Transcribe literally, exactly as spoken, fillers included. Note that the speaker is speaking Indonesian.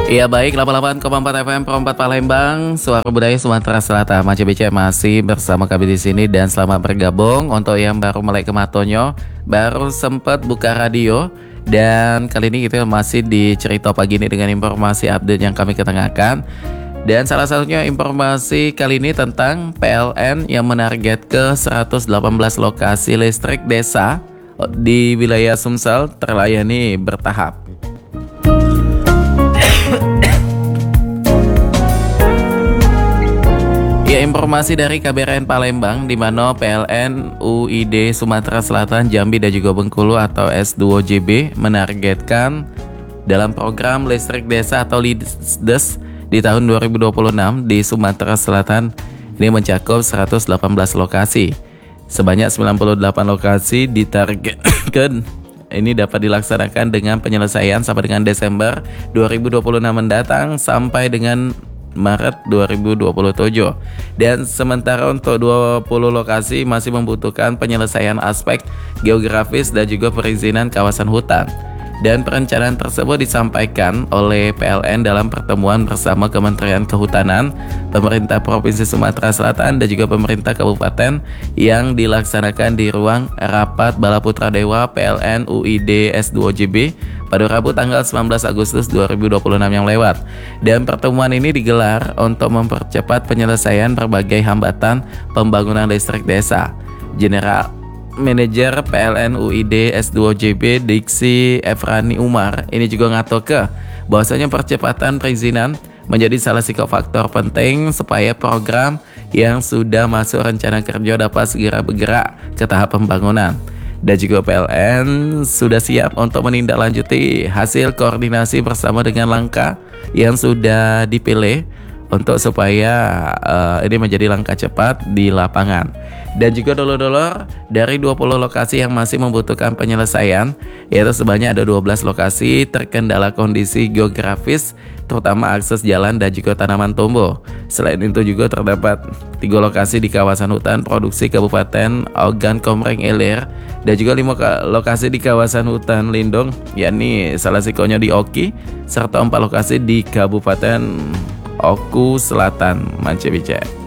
Iya baik, delapan puluh delapan koma empat F M Pro empat Palembang, Suara Budaya Sumatera Selatan. Mace B C masih bersama kami di sini dan selamat bergabung. Untuk yang baru mulai ke Matonyo, baru sempat buka radio, dan kali ini kita masih di cerita pagi ini dengan informasi update yang kami ketengahkan. Dan salah satunya informasi kali ini tentang P L N yang menarget ke seratus delapan belas lokasi listrik desa di wilayah Sumsel terlayani bertahap. Ya, informasi dari K B R N Palembang di mana P L N U I D Sumatera Selatan, Jambi dan juga Bengkulu atau S dua J B menargetkan dalam program listrik desa atau LIDDES di tahun dua ribu dua puluh enam di Sumatera Selatan ini mencakup seratus delapan belas lokasi. Sebanyak sembilan puluh delapan lokasi ditargetkan ini dapat dilaksanakan dengan penyelesaian sampai dengan Desember dua ribu dua puluh enam mendatang sampai dengan Maret dua ribu dua puluh tujuh. Dan sementara untuk dua puluh lokasi masih membutuhkan penyelesaian aspek geografis dan juga perizinan kawasan hutan. Dan perencanaan tersebut disampaikan oleh P L N dalam pertemuan bersama Kementerian Kehutanan, Pemerintah Provinsi Sumatera Selatan dan juga pemerintah kabupaten yang dilaksanakan di ruang rapat Bala Putra Dewa P L N U I D S dua J B pada Rabu tanggal sembilan belas Agustus dua ribu dua puluh enam yang lewat. Dan pertemuan ini digelar untuk mempercepat penyelesaian berbagai hambatan pembangunan listrik desa. General Manajer P L N U I D S dua J B Diksi Efrani Umar ini juga ngato ke bahwasanya percepatan perizinan menjadi salah satu faktor penting supaya program yang sudah masuk rencana kerja dapat segera bergerak ke tahap pembangunan. Dan juga P L N sudah siap untuk menindaklanjuti hasil koordinasi bersama dengan langkah yang sudah dipilih untuk supaya uh, ini menjadi langkah cepat di lapangan. Dan juga dulur-dulur dari dua puluh lokasi yang masih membutuhkan penyelesaian, yaitu sebanyak ada dua belas lokasi terkendala kondisi geografis terutama akses jalan dan juga tanaman tumbuh. Selain itu juga terdapat tiga lokasi di kawasan hutan produksi Kabupaten Ogan Komering Ilir dan juga lima lokasi di kawasan hutan lindung yakni salah satunya di Oki serta empat lokasi di Kabupaten Oku Selatan, Mace B C.